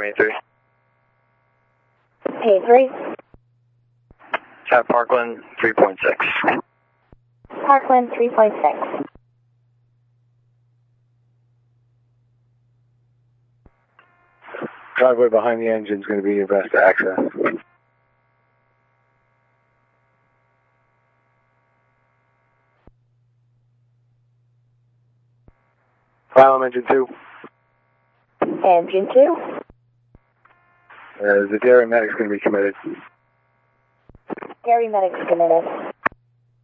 Army 3. A3. At Parkland 3.6. Parkland 3.6. Driveway behind the engine is going to be your best access. File engine 2. Engine 2. The dairy medic's going to be committed. Dairy medic's committed.